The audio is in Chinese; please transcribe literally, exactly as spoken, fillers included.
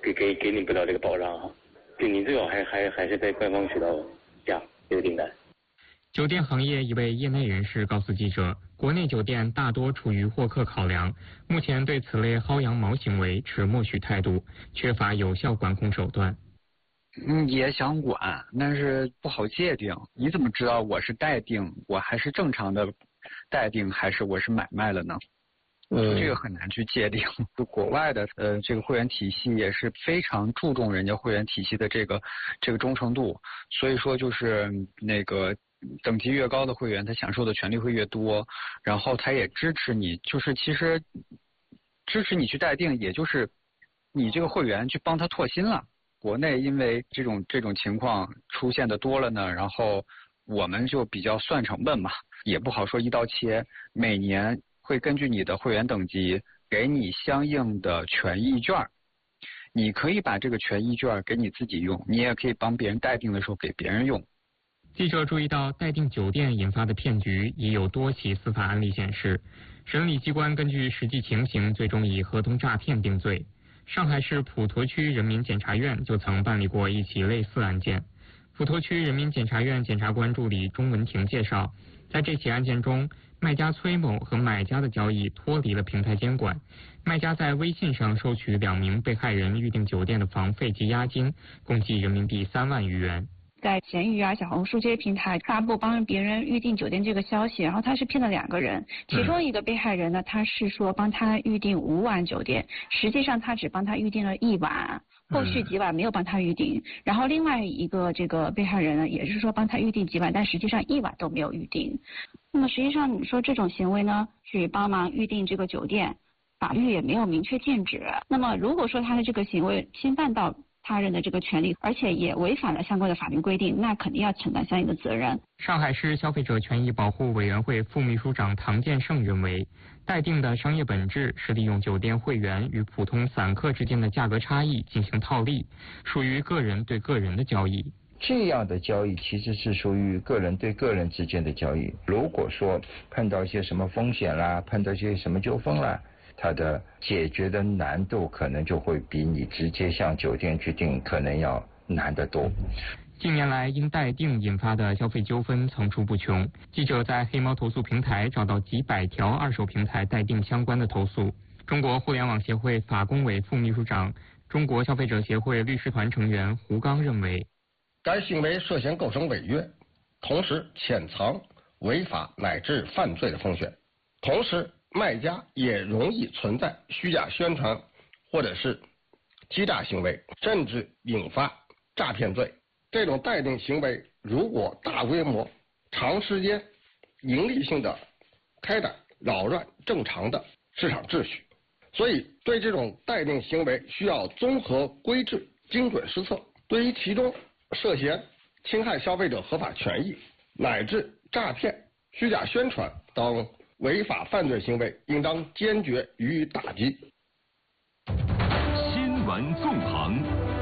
给给给你不了这个保障哈。就你最好还还还是在官方渠道下这个订单。 酒店行业一位业内人士告诉记者，国内酒店大多出于获客考量，目前对此类薅羊毛行为持默许态度，缺乏有效管控手段。 嗯，也想管，但是不好界定。你怎么知道我是代订，我还是正常的代订，还是我是买卖了呢？嗯，这个很难去界定。就国外的呃这个会员体系也是非常注重人家会员体系的这个这个忠诚度，所以说就是那个等级越高的会员，他享受的权利会越多，然后他也支持你，就是其实支持你去代订，也就是你这个会员去帮他拓新了。国内因为这种这种情况出现的多了呢，然后我们就比较算成本嘛，也不好说一刀切，每年会根据你的会员等级给你相应的权益券，你可以把这个权益券给你自己用，你也可以帮别人代订的时候给别人用。 记者注意到，代订酒店引发的骗局已有多起司法案例显示，审理机关根据实际情形，最终以合同诈骗定罪。上海市普陀区人民检察院就曾办理过一起类似案件。普陀区人民检察院检察官助理钟文婷介绍，在这起案件中，卖家崔某和买家的交易脱离了平台监管，卖家在微信上收取两名被害人预订酒店的房费及押金，共计人民币三万余元。 在闲鱼啊、小红书这些平台发布帮别人预订酒店这个消息，然后他是骗了两个人，其中一个被害人呢，他是说帮他预订五晚酒店，实际上他只帮他预订了一晚，后续几晚没有帮他预订。然后另外一个这个被害人呢，也是说帮他预订几晚，但实际上一晚都没有预订。那么实际上你说这种行为呢，去帮忙预订这个酒店，法律也没有明确禁止。那么如果说他的这个行为侵犯到他人的这个权利，而且也违反了相关的法律规定，那肯定要承担相应的责任。 上海市消费者权益保护委员会副秘书长唐建胜认为，代订的商业本质是利用酒店会员与普通散客之间的价格差异进行套利，属于个人对个人的交易。 这样的交易其实是属于个人对个人之间的交易。如果说碰到一些什么风险啦，碰到一些什么纠纷啦，它的解决的难度可能就会比你直接向酒店去订可能要难得多。 近年来因代订引发的消费纠纷层出不穷，记者在黑猫投诉平台找到几百条二手平台代订相关的投诉。中国互联网协会法工委副秘书长、中国消费者协会律师团成员胡刚认为， 该行为涉嫌构成违约，同时潜藏违法乃至犯罪的风险，同时卖家也容易存在虚假宣传或者是欺诈行为，甚至引发诈骗罪。这种代订行为如果大规模、长时间、盈利性的开展，扰乱正常的市场秩序。所以对这种代订行为需要综合规制，精准施策。对于其中涉嫌侵害消费者合法权益乃至诈骗、虚假宣传等违法犯罪行为，应当坚决予以打击。 新闻纵横。